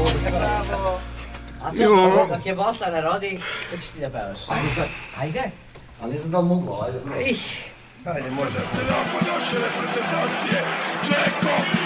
Bravo. A to dok je Bosla ne rodi, to ćeš ti da pevaš. Ajde sad. Ajde. Ali ne znam da li mogu, ajde. Ajde, može. Naše reprezentacije, Čeko!